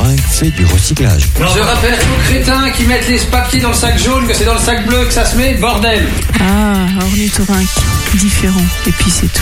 Ornithorynque fait du recyclage. Je rappelle aux crétins qui mettent les papiers dans le sac jaune que c'est dans le sac bleu que ça se met, bordel. Ah, ornithorynque, différent. Et puis c'est tout.